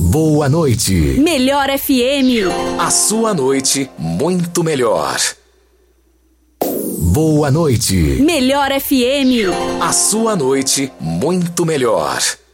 Boa noite. Melhor FM. A sua noite muito melhor. Boa noite. Melhor FM. A sua noite muito melhor.